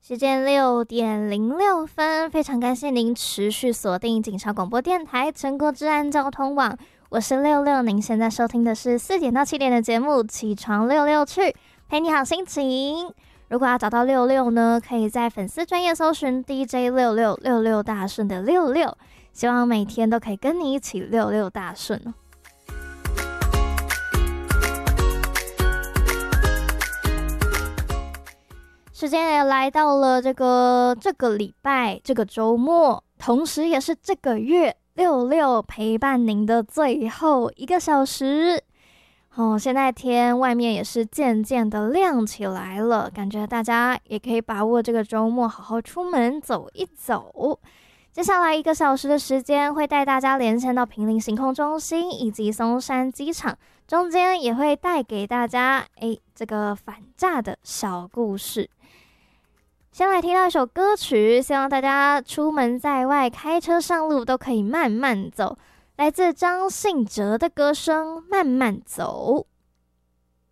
时间6:06，非常感谢您持续锁定警察广播电台全国治安交通网，我是66，您现在收听的是4点到7点的节目起床66去，陪你好心情。如果要找到66呢，可以在粉丝专页搜寻 DJ6666大顺的66，希望每天都可以跟你一起66大顺哦。时间也来到了这个礼拜这个周末，同时也是这个月66陪伴您的最后1个小时。现在天外面也是渐渐的亮起来了，感觉大家也可以把握这个周末好好出门走一走。接下来1个小时的时间会带大家连线到坪林行控中心以及松山机场，中间也会带给大家这个反诈的小故事。先来听到一首歌曲，希望大家出门在外开车上路都可以慢慢走，来自张信哲的歌声《慢慢走》。